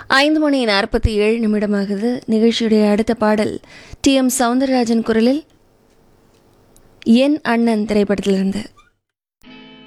5:47 நிகழ்ச்சியுடைய அடுத்த பாடல் டி.எம். சௌந்தரராஜன் குரலில் என் அண்ணன் திரைப்படத்திலிருந்து.